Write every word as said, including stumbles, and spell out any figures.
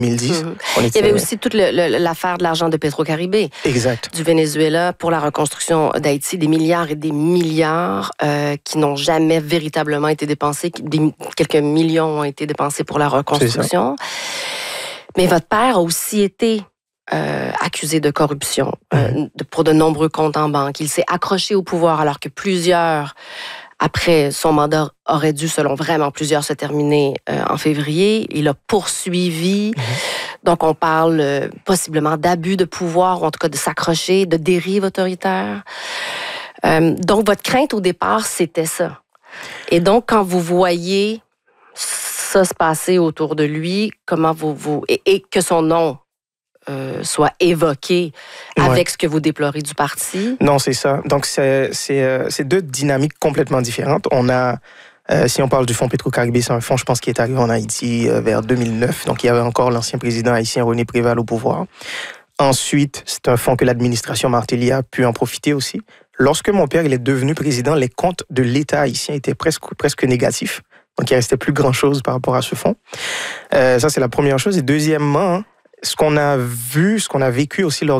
deux mille dix. Mm-hmm. On était... Il y avait aussi toute le, le, l'affaire de l'argent de Petro-Caribé. Exact. Du Venezuela pour la reconstruction d'Haïti, des milliards et des milliards euh, qui n'ont jamais véritablement été dépensés. Des, quelques millions ont été dépensés pour la reconstruction. Mais votre père a aussi été euh, accusé de corruption euh, mm. de, pour de nombreux comptes en banque. Il s'est accroché au pouvoir alors que plusieurs... Après, son mandat aurait dû, selon vraiment plusieurs, se terminer euh, en février. Il a poursuivi. Mm-hmm. Donc, on parle euh, possiblement d'abus de pouvoir, ou en tout cas de s'accrocher, de dérive autoritaire. Euh, donc, votre crainte au départ, c'était ça. Et donc, quand vous voyez ça se passer autour de lui, comment vous... vous et, et que son nom... Euh, soit évoqué avec ouais. ce que vous déplorez du parti? Non, c'est ça. Donc, c'est, c'est, euh, c'est deux dynamiques complètement différentes. On a, euh, si on parle du fonds Petro-Caribé, c'est un fonds, je pense, qui est arrivé en Haïti euh, vers deux mille neuf. Donc, il y avait encore l'ancien président haïtien René Préval au pouvoir. Ensuite, c'est un fonds que l'administration Martelly a pu en profiter aussi. Lorsque mon père il est devenu président, les comptes de l'État haïtien étaient presque, presque négatifs. Donc, il ne restait plus grand-chose par rapport à ce fonds. Euh, ça, c'est la première chose. Et deuxièmement, ce qu'on a vu, ce qu'on a vécu aussi lors